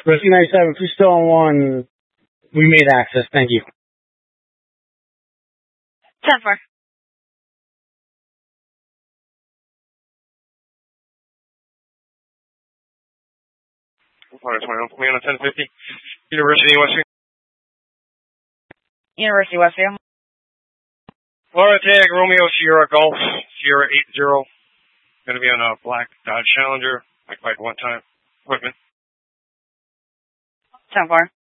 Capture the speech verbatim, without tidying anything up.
Rescue ninety-seven, if you're still on one, we made access. Thank you. ten four. one twenty-one, command on ten fifty. University Westview. University Westview. Florida tag, Romeo Sierra Golf, Sierra eight zero. Going to be on a black Dodge Challenger, like by one time equipment. ten four.